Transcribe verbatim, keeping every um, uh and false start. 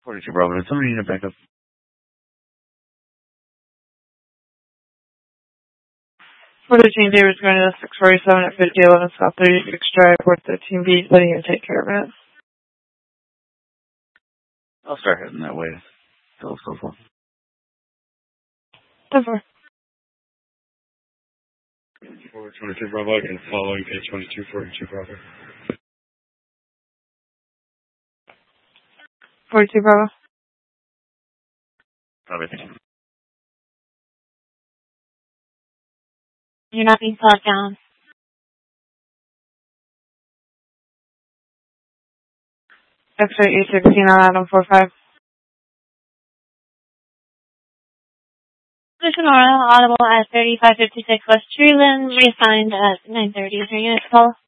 forty-two Bravo, did somebody need a backup? forty-two David's going to the six forty-seven at fifty eleven South thirty-six Drive, Port thirteen B, letting you take care of it. I'll start heading that way. So, so far. ten four. Forward twenty-two Bravo, and following page twenty-two, forty-two Bravo. forty-two Bravo. Probably. You're not being slowed down. X-ray eight sixteen on Adam four five. Position oral audible at thirty-five fifty-six West Treeland, reassigned at nine thirty. Is your unit call?